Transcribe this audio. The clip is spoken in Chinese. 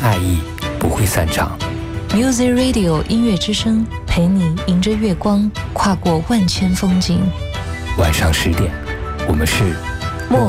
爱意不会散场。 Music Radio 音乐之声，陪你迎着月光，跨过万千风景。 晚上10点，我们是